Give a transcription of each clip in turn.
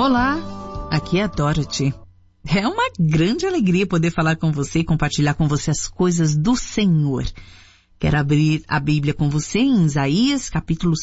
Olá, aqui é a Dorothy. É uma grande alegria poder falar com você e compartilhar com você as coisas do Senhor. Quero abrir a Bíblia com você em Isaías, capítulo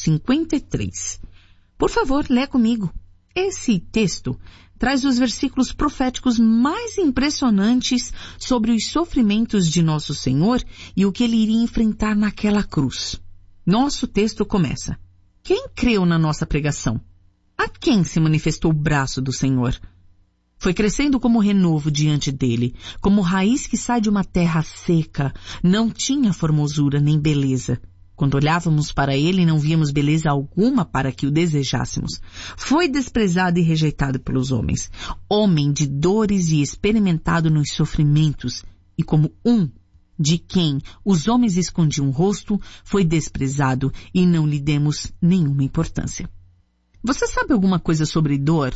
53. Por favor, lê comigo. Esse texto traz os versículos proféticos mais impressionantes sobre os sofrimentos de nosso Senhor e o que ele iria enfrentar naquela cruz. Nosso texto começa: quem creu na nossa pregação? A quem se manifestou o braço do Senhor? Foi crescendo como renovo diante dele, como raiz que sai de uma terra seca. Não tinha formosura nem beleza. Quando olhávamos para ele, não víamos beleza alguma para que o desejássemos. Foi desprezado e rejeitado pelos homens. Homem de dores e experimentado nos sofrimentos. E como um de quem os homens escondiam o rosto, foi desprezado e não lhe demos nenhuma importância. Você sabe alguma coisa sobre dor?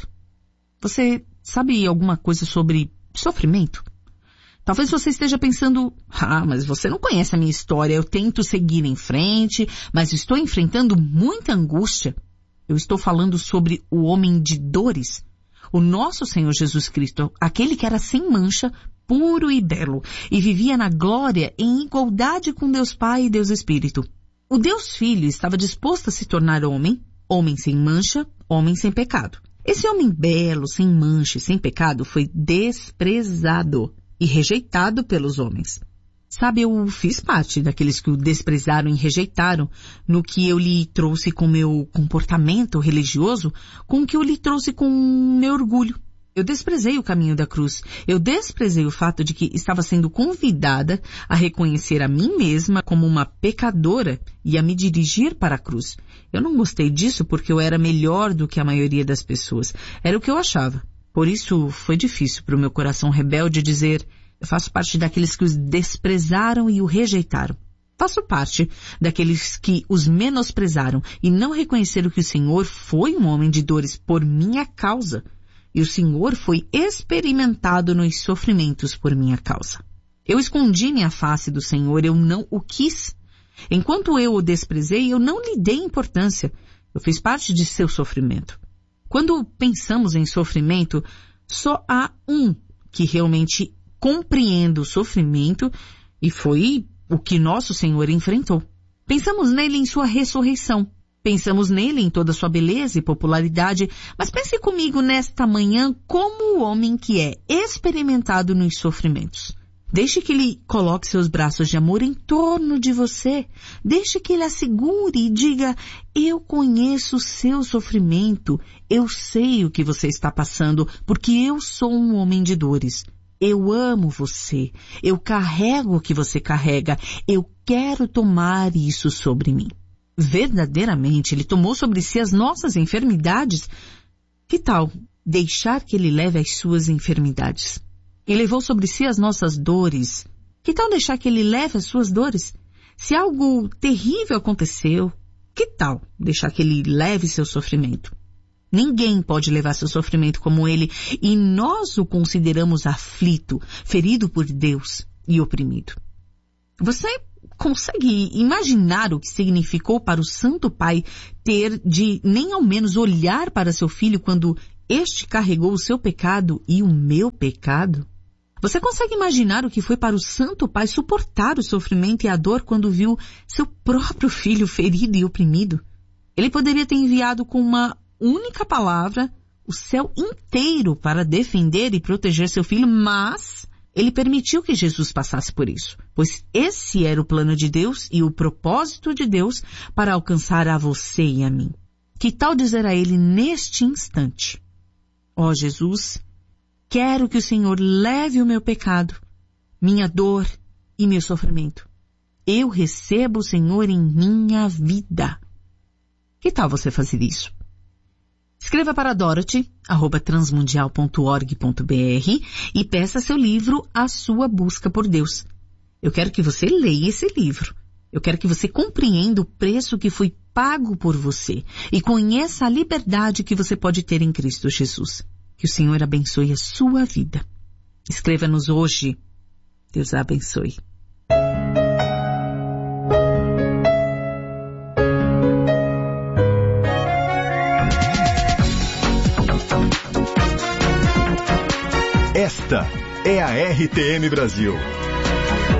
Você sabe alguma coisa sobre sofrimento? Talvez você esteja pensando, mas você não conhece a minha história, eu tento seguir em frente, mas estou enfrentando muita angústia. Eu estou falando sobre o homem de dores, o nosso Senhor Jesus Cristo, aquele que era sem mancha, puro e belo, e vivia na glória em igualdade com Deus Pai e Deus Espírito. O Deus Filho estava disposto a se tornar homem, homem sem mancha, homem sem pecado. Esse homem belo, sem mancha e sem pecado foi desprezado e rejeitado pelos homens. Sabe, eu fiz parte daqueles que o desprezaram e rejeitaram no que eu lhe trouxe com meu comportamento religioso, com o que eu lhe trouxe com meu orgulho. Eu desprezei o caminho da cruz. Eu desprezei o fato de que estava sendo convidada a reconhecer a mim mesma como uma pecadora e a me dirigir para a cruz. Eu não gostei disso porque eu era melhor do que a maioria das pessoas. Era o que eu achava. Por isso foi difícil para o meu coração rebelde dizer: eu faço parte daqueles que os desprezaram e o rejeitaram. Faço parte daqueles que os menosprezaram e não reconheceram que o Senhor foi um homem de dores por minha causa. E o Senhor foi experimentado nos sofrimentos por minha causa. Eu escondi minha face do Senhor, eu não o quis. Enquanto eu o desprezei, eu não lhe dei importância. Eu fiz parte de seu sofrimento. Quando pensamos em sofrimento, só há um que realmente compreende o sofrimento, e foi o que nosso Senhor enfrentou. Pensamos nele em sua ressurreição. Pensamos nele em toda sua beleza e popularidade, mas pense comigo nesta manhã como o homem que é experimentado nos sofrimentos. Deixe que ele coloque seus braços de amor em torno de você. Deixe que ele assegure e diga: eu conheço o seu sofrimento, eu sei o que você está passando, porque eu sou um homem de dores. Eu amo você, eu carrego o que você carrega, eu quero tomar isso sobre mim. Verdadeiramente, ele tomou sobre si as nossas enfermidades. Que tal deixar que ele leve as suas enfermidades? E levou sobre si as nossas dores. Que tal deixar que ele leve as suas dores? Se algo terrível aconteceu, que tal deixar que ele leve seu sofrimento? Ninguém pode levar seu sofrimento como ele, e nós o consideramos aflito, ferido por Deus e oprimido. Você consegue imaginar o que significou para o Santo Pai ter de nem ao menos olhar para seu filho quando este carregou o seu pecado e o meu pecado? Você consegue imaginar o que foi para o Santo Pai suportar o sofrimento e a dor quando viu seu próprio filho ferido e oprimido? Ele poderia ter enviado com uma única palavra o céu inteiro para defender e proteger seu filho, mas ele permitiu que Jesus passasse por isso, pois esse era o plano de Deus e o propósito de Deus para alcançar a você e a mim. Que tal dizer a ele neste instante: ó Jesus, quero que o Senhor leve o meu pecado, minha dor e meu sofrimento. Eu recebo o Senhor em minha vida. Que tal você fazer isso? Escreva para Dorothy@transmundial.org.br e peça seu livro A Sua Busca por Deus. Eu quero que você leia esse livro. Eu quero que você compreenda o preço que foi pago por você e conheça a liberdade que você pode ter em Cristo Jesus. Que o Senhor abençoe a sua vida. Escreva-nos hoje. Deus a abençoe. Esta é a RTM Brasil.